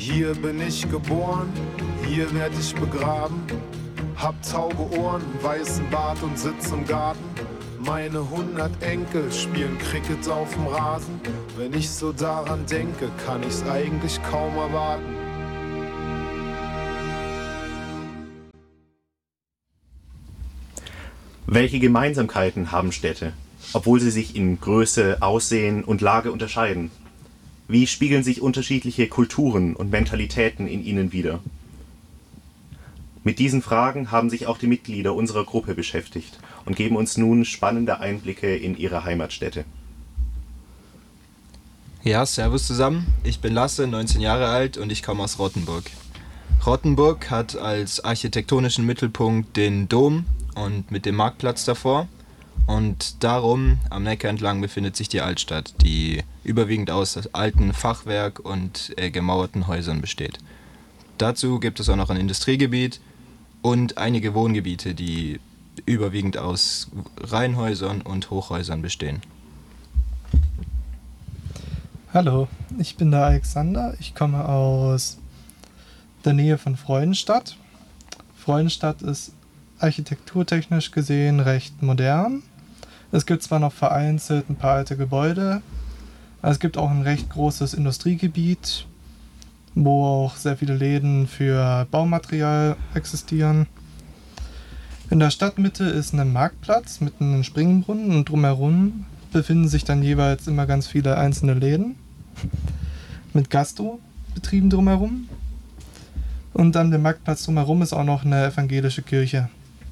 Hier bin ich geboren, hier werd ich begraben. Hab tauge Ohren, weißen Bart und sitz im Garten. Meine 100 Enkel spielen Cricket auf dem Rasen. Wenn ich so daran denke, kann ich's eigentlich kaum erwarten. Welche Gemeinsamkeiten haben Städte, obwohl sie sich in Größe, Aussehen und Lage unterscheiden? Wie spiegeln sich unterschiedliche Kulturen und Mentalitäten in ihnen wider? Mit diesen Fragen haben sich auch die Mitglieder unserer Gruppe beschäftigt und geben uns nun spannende Einblicke in ihre Heimatstädte. Ja, servus zusammen. Ich bin Lasse, 19 Jahre alt und ich komme aus Rottenburg. Rottenburg hat als architektonischen Mittelpunkt den Dom und mit dem Marktplatz davor. Und darum am Neckar entlang befindet sich die Altstadt, die überwiegend aus alten Fachwerk und gemauerten Häusern besteht. Dazu gibt es auch noch ein Industriegebiet und einige Wohngebiete, die überwiegend aus Reihenhäusern und Hochhäusern bestehen. Hallo, ich bin der Alexander. Ich komme aus der Nähe von Freudenstadt. Freudenstadt ist architekturtechnisch gesehen recht modern. Es gibt zwar noch vereinzelt ein paar alte Gebäude, aber es gibt auch ein recht großes Industriegebiet, wo auch sehr viele Läden für Baumaterial existieren. In der Stadtmitte ist ein Marktplatz mit einem Springbrunnen und drumherum befinden sich dann jeweils immer ganz viele einzelne Läden mit Gastrobetrieben drumherum. Und an dem Marktplatz drumherum ist auch noch eine evangelische Kirche.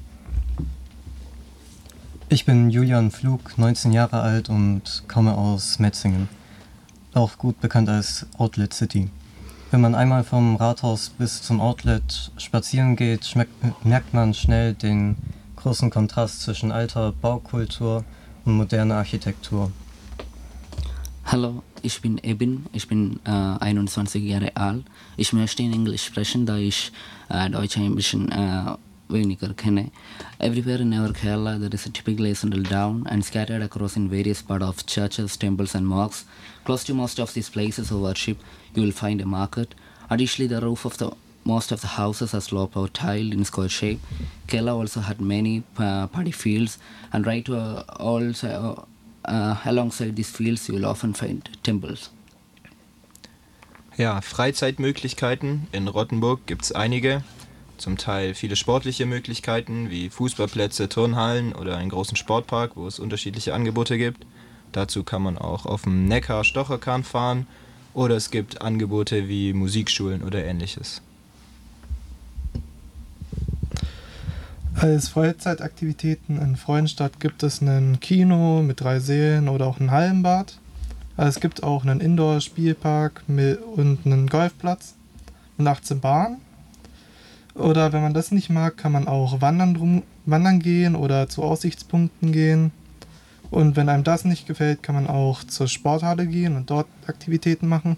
Ich bin Julian Pflug, 19 Jahre alt und komme aus Metzingen, auch gut bekannt als Outlet City. Wenn man einmal vom Rathaus bis zum Outlet spazieren geht, merkt man schnell den großen Kontrast zwischen alter Baukultur und moderner Architektur. Hallo, ich bin Ebin, ich bin 21 Jahre alt. Ich möchte in Englisch sprechen, da ich Deutsch ein bisschen weniger kenne. Everywhere in our Kerala there is a typically sundial down and scattered across in various parts of churches, temples and mosques. Close to most of these places of worship you will find a market. Additionally, the roof of most of the houses are slope or tiled in square shape. Kerala also had many paddy fields and right also alongside these fields you will often find temples. Ja, Freizeitmöglichkeiten in Rottenburg gibt es einige. Zum Teil viele sportliche Möglichkeiten wie Fußballplätze, Turnhallen oder einen großen Sportpark, wo es unterschiedliche Angebote gibt. Dazu kann man auch auf dem Neckar Stocherkahn fahren oder es gibt Angebote wie Musikschulen oder ähnliches. Als Freizeitaktivitäten in Freudenstadt gibt es ein Kino mit 3 Sälen oder auch ein Hallenbad. Es gibt auch einen Indoor-Spielpark und einen Golfplatz und 18 Bahnen. Oder wenn man das nicht mag, kann man auch wandern gehen oder zu Aussichtspunkten gehen. Und wenn einem das nicht gefällt, kann man auch zur Sporthalle gehen und dort Aktivitäten machen.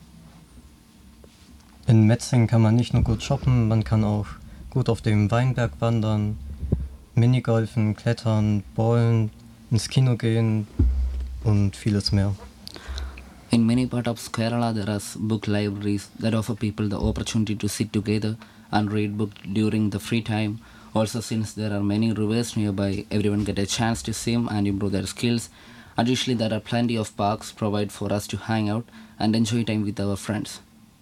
In Metzingen kann man nicht nur gut shoppen, man kann auch gut auf dem Weinberg wandern, Minigolfen, klettern, bowlen, ins Kino gehen und vieles mehr. In many parts of Kerala there are book libraries that offer people the opportunity to sit together and read books during the free time. Also, since there are many rivers nearby, everyone get a chance to swim and improve their skills. Additionally, there are plenty of parks provide for us to hang out and enjoy time with our friends.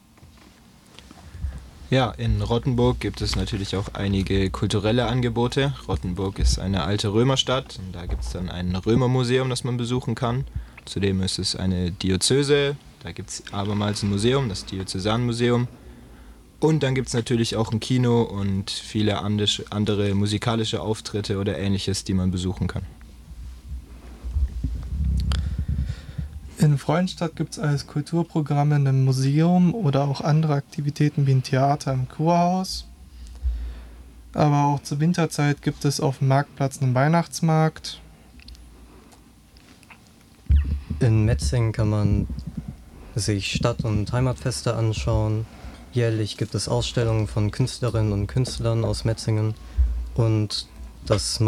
Ja, in Rottenburg gibt es natürlich auch einige kulturelle Angebote. Rottenburg ist eine alte Römerstadt und da gibt es dann ein Römermuseum, das man besuchen kann. Zudem ist es eine Diözese, da gibt es abermals ein Museum, das Diözesanmuseum. Und dann gibt es natürlich auch ein Kino und viele andere musikalische Auftritte oder ähnliches, die man besuchen kann. In Freudenstadt gibt es als Kulturprogramme ein Museum oder auch andere Aktivitäten wie ein Theater im Kurhaus. Aber auch zur Winterzeit gibt es auf dem Marktplatz einen Weihnachtsmarkt. In Metzingen kann man sich Stadt- und Heimatfeste anschauen. Jährlich gibt es Ausstellungen von Künstlerinnen und Künstlern aus Metzingen und das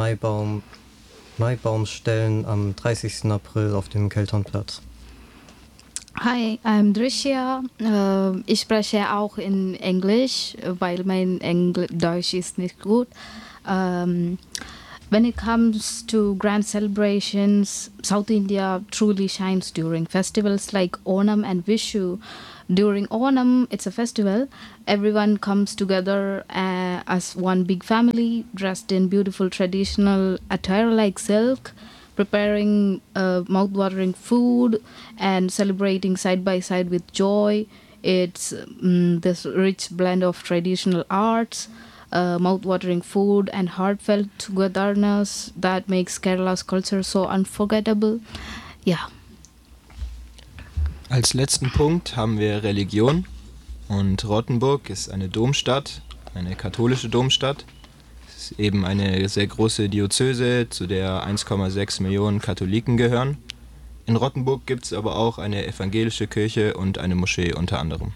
Maibaumstellen am 30. April auf dem Kelternplatz. Hi, I'm Drishya. Ich spreche auch in Englisch, weil mein Deutsch ist nicht gut. When it comes to grand celebrations, South India truly shines during festivals like Onam and Vishu. During Onam, it's a festival. Everyone comes together as one big family, dressed in beautiful traditional attire like silk, preparing mouth-watering food and celebrating side by side with joy. It's this rich blend of traditional arts, mouth-watering food and heartfelt togetherness that makes Kerala's culture so unforgettable. Ja. Als letzten Punkt haben wir Religion. Und Rottenburg ist eine Domstadt, eine katholische Domstadt. Es ist eben eine sehr große Diözese, zu der 1,6 Millionen Katholiken gehören. In Rottenburg gibt es aber auch eine evangelische Kirche und eine Moschee unter anderem.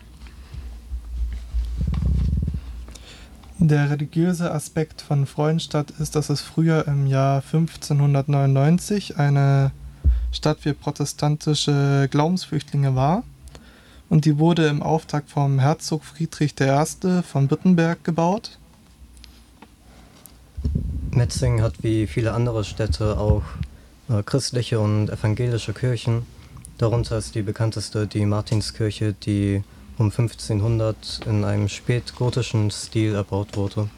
Der religiöse Aspekt von Freudenstadt ist, dass es früher im Jahr 1599 eine Stadt für protestantische Glaubensflüchtlinge war. Und die wurde im Auftrag vom Herzog Friedrich I. von Württemberg gebaut. Metzingen hat wie viele andere Städte auch christliche und evangelische Kirchen. Darunter ist die bekannteste die Martinskirche, die um 1500 in einem spätgotischen Stil erbaut wurde.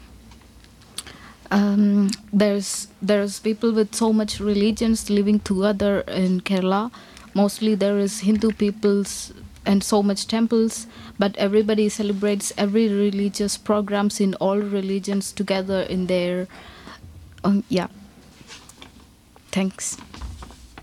There's people with so much religions living together in Kerala. Mostly there is Hindu peoples and so much temples, but everybody celebrates every religious programs in all religions together in their yeah. Thanks.